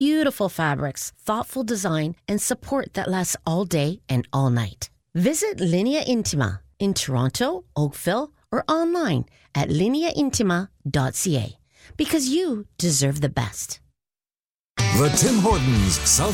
Beautiful fabrics, thoughtful design, and support that lasts all day and all night. Visit Linea Intima in Toronto, Oakville, or online at lineaintima.ca because you deserve the best. The Tim Hortons South